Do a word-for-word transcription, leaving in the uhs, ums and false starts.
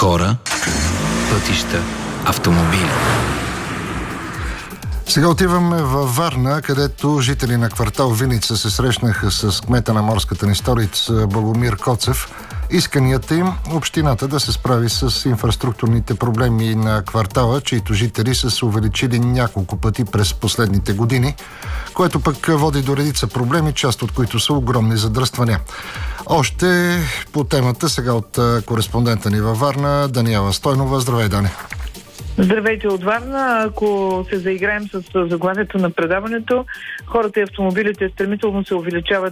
Хора, пътища, автомобили. Сега отиваме във Варна, където жители на квартал Виница се срещнаха с кмета на морската ни столица Богомир Коцев. Исканията им общината да се справи с инфраструктурните проблеми на квартала, чието жители са се увеличили няколко пъти през последните години, което пък води до редица проблеми, част от които са огромни задръствания. Още по темата сега от кореспондента ни във Варна, Даниела Стойнова. Здравей, Дани! Здравейте от Варна. Ако се заиграем с заглавието на предаването, хората и автомобилите стремително се увеличават